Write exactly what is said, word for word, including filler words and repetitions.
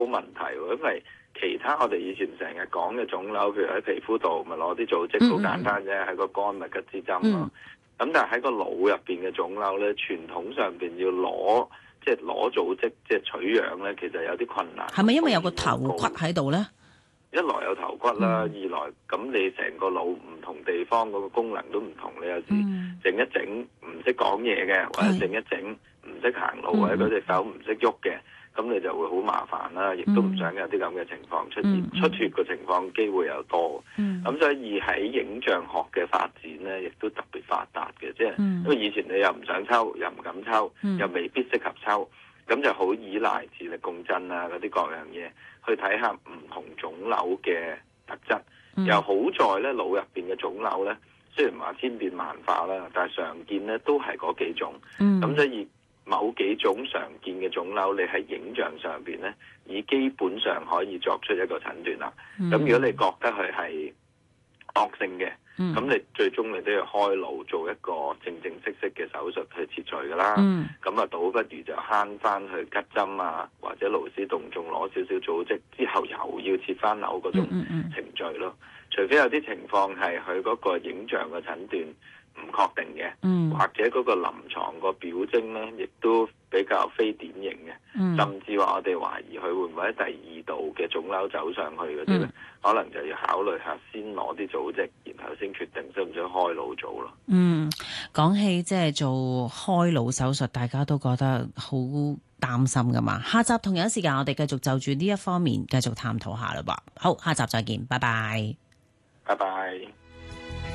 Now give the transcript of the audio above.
問題喎，因為其他我哋以前成日講嘅腫瘤，譬如喺皮膚度，咪攞啲組織好簡單啫，喺個肝咪吉支針咯。咁、嗯、但係喺個腦入邊嘅腫瘤咧，傳統上邊要攞即係攞組織即係取樣咧，其實有啲困難。係咪因為有個頭骨喺度咧？ 一來有頭骨啦，嗯、二來咁你成個腦唔同地方嗰個功能都唔同，你有時整一整唔識講嘢嘅，或者整一整唔識行路，嗯、或者嗰隻手唔識喐嘅。咁你就會好麻煩啦，亦都唔想有啲咁嘅情況出現，嗯嗯、出血嘅情況機會又多。咁、嗯、所以喺影像學嘅發展咧，亦都特別發達嘅，即係、嗯、因為以前你又唔想抽，又唔敢抽，嗯、又未必適合抽，咁就好依賴磁力共振啊嗰啲各樣嘢，去睇下唔同腫瘤嘅特質。嗯、又好在咧，腦入邊嘅腫瘤咧，雖然話千變萬化啦，但係常見咧都係嗰幾種。咁、嗯、所以某幾種常見嘅腫瘤，你喺影像上邊咧，已基本上可以作出一個診斷啦。咁、嗯、如果你覺得佢係惡性嘅，咁、嗯、你最終你都要開腦做一個正正式式嘅手術去切除噶啦。咁啊、嗯，倒不如就慳翻去吉針啊，或者勞師動眾攞少少組織之後又要切翻瘤嗰種程序咯。嗯嗯嗯、除非有啲情況係佢嗰個影像嘅診斷唔確定嘅，嗯、或者嗰個臨床個表徵咧，亦都比較非典型嘅，嗯、甚至話我哋懷疑佢會唔會喺第二度嘅腫瘤走上去嗰啲咧，嗯、可能就要考慮下先攞啲組織，然後先決定需唔需要開腦做咯。 嗯，講起即係做開腦手術，大家都覺得好擔心噶嘛。下集同樣時間，我哋繼續就住呢一方面繼續探討下啦噃。好，下集再見，拜拜， 拜拜。